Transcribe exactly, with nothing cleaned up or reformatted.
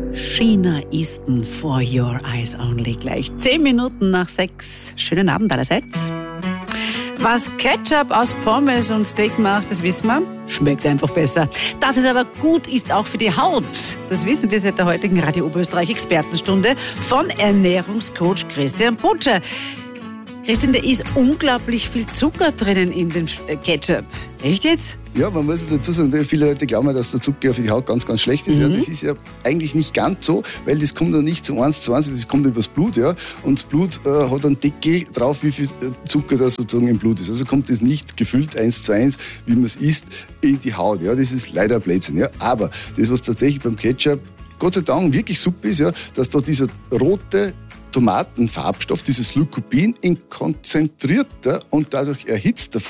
China Easton for your eyes only. Gleich zehn Minuten nach sechs. Schönen Abend allerseits. Was Ketchup aus Pommes und Steak macht, das wissen wir, schmeckt einfach besser. Dass es aber gut ist, auch für die Haut, das wissen wir seit der heutigen Radio Oberösterreich Expertenstunde von Ernährungscoach Christian Putscher. Christian, da ist unglaublich viel Zucker drinnen in dem Ketchup. Echt jetzt? Ja, man muss dazu sagen, viele Leute glauben, dass der Zucker für die Haut ganz, ganz schlecht ist. Mhm. Ja, das ist ja eigentlich nicht ganz so, weil das kommt ja nicht zu eins zu eins, das kommt übers Blut. Ja, und das Blut äh, hat einen Deckel drauf, wie viel Zucker da sozusagen im Blut ist. Also kommt das nicht gefüllt eins zu eins, wie man es isst, in die Haut. Ja, das ist leider ein Blödsinn. Ja. Aber das, was tatsächlich beim Ketchup Gott sei Dank wirklich super ist, ja, dass da dieser rote Tomatenfarbstoff, dieses Lycopin, in konzentrierter und dadurch erhitzter